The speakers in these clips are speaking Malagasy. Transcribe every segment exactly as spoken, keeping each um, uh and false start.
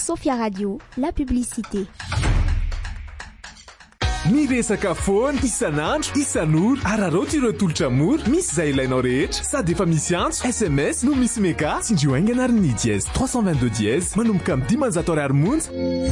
Sophia Radio, la publicité. Miresaka foana isan'andro isan'ora araroty ireo tolotra mora misy izay ilainao rehetra sady efa misy antso sms no misy mega tsindrio aingana ary ny dièse trois cent vingt-deux dièse manomboka amin'ny dimanjato ariary monja.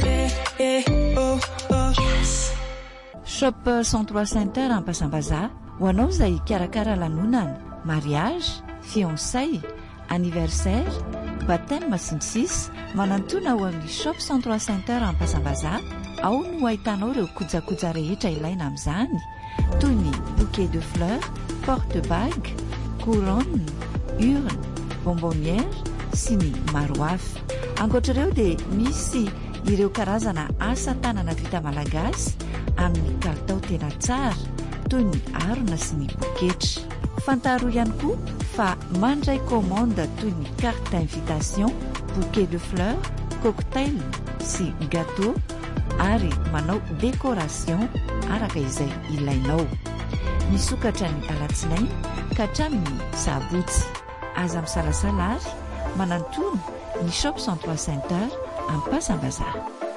Shop cent trois Center Ampasambaza ho anao izay karakara lanonana, mariage, fiançailles, anniversaire, baptême sy ny sisa manantona ho amin'ny Shop cent trois Center Ampasambaza. Ao no ahitanao ireo kojakoja rehetra ilaina amin'izany toy ny bouquet de fleurs, porte-bague, couronne, urne, bonbonnière sy ny maro hafa. Ankoatr'ireo dia misy ireo karazana asa tanana vita malagasy amin'ny kalitao tena tsara toy ny harona sy ny poketra. Fantaro ihany koa fa mandray commande toy ny carte d'invitation, bouquet de fleurs, cocktail sy gâteau ary manao décoration araka izay ilainao. Misokatra ny alatsinainy ka hatramin'ny sabotsy. Aza misalasala ary manantony ny Shop cent trois Center Ampasambaza.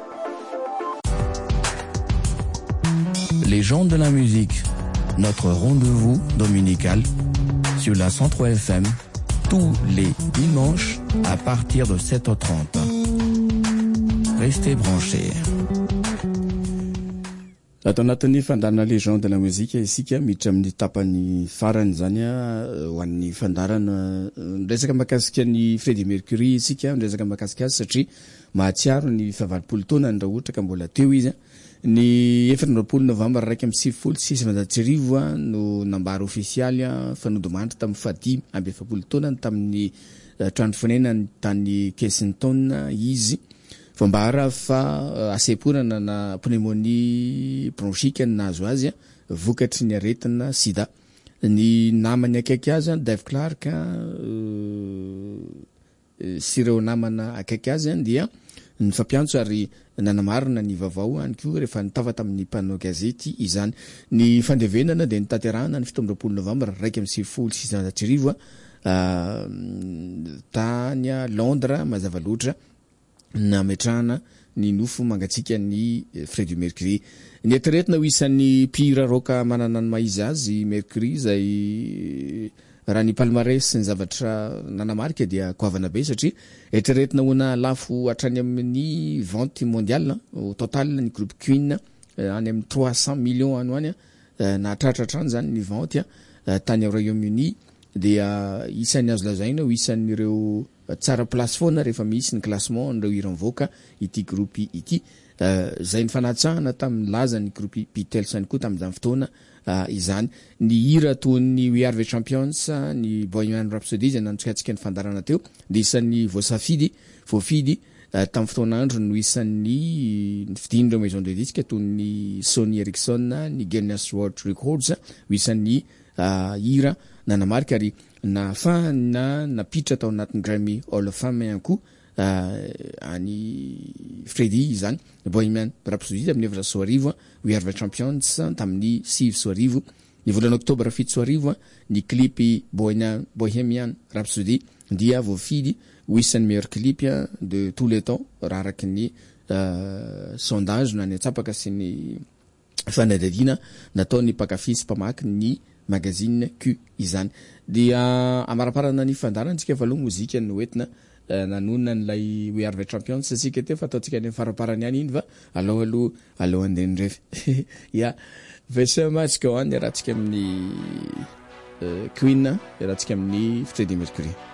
Les gens de la musique, notre rendez-vous dominical sur la cent trois F M tous les dimanches à partir de sept heures trente. Restez branchés. Atao anatin'ny fandarana Légion de la musique isika miditra amin'ny tapany farany zany ho an'ny fandarana resaka mahakasika ny Freddie Mercury isika resaka mahakasika azy satria mahatsiaro ny fahavalopolo taona ny raha ohatra ka mbola teo izy ny efatra amby roapolo novambra raiky amby sivifolo sy sivanjato sy arivo no nambara ofisialy fanodimandry tamin'ny fadimy amby efapolo taona tamin'ny trano fonenany tany Kensington izy fombara fa aseporana na pneumonie bronchique nazo azy vokatry ny aretina sida. Ny namany akaiky azy Dave Clark sy ireo namana akaiky azy dia ny fampiantso ary nanamarina ny vaovao any koa rehefa nitava tamin'ny panneau gazety izany. Ny fandevenana dia nitanterahana ny fito amby roapolo novambra raiky amby sivifolo sy sivanjato sy arivo tany Londres mazava loatra nametrahana ny nofo mangatsika ny Freddie Mercury. Ny eritreretina ho isan'ny mpihira roka manana ny maizy azy Mercury izay raha ny palmarès ny zavatra nanamarika dia koavana be satria eritreretina hona lafo hatrany amin'ny vente mondiale au total ny groupe Queen any amin'ny trois cents millions any hoany na tratratrany zany ny vente tany ao Royaume-Uni dia isan'ny azo lazaina ho isan'ireo tsara place foana rehefa misy ny classement nireo hira mivoaka ity groupe ity. Zay ny fanatsahana tamin'ny laza ny groupe Beatles any koa tamin'izany fotoana izany. Ny hira toy ny We Are the Champions, ny Bohemian Rhapsody izay nantsikatsika ny fandarana teo dia isan'ny voasafidy voafidy tamin'ny fotoana andro no isan'ny fidin'ireo maison de disque toy ny Sony Ericsson, ny Guinness World Records ho isan'ny hira nanamarika ary na fa na napitra tao anatin'ny Grammy Hall of Fame ihany koa any Freddie izany. Bohemian Rhapsody tamin'ny efatra sy arivo, We Are the Champions tamin'ny sivy sy arivo, ny volana oktobra fito sy arivo ny clipy Bohemian Bohemian Rhapsody dia voafidy ho isan'ny meilleur clip de tous les temps raha araky ny sondage na ny atsapaka sy ny fanadadiana nataon'ny mpakafy sy mpamaky ny magazine Q izany. Dia amaraparana ny fandarantsika fa aloha mozika no entina nanona n'ilay We Are the Champions sika teo fa ataontsika ny faraparany any iny va aloha aloha aloha andeha nirefy ya version match go on rahantsika amin'ny Queen rahantsika amin'ny Freddie Mercury.